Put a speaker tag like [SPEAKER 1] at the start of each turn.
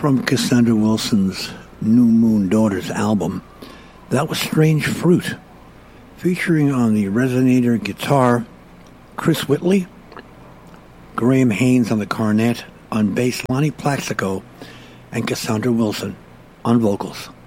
[SPEAKER 1] From Cassandra Wilson's New Moon Daughters album, that was Strange Fruit, featuring on the resonator guitar Chris Whitley, Graham Haynes on the cornet, on bass Lonnie Plaxico, and Cassandra Wilson on vocals.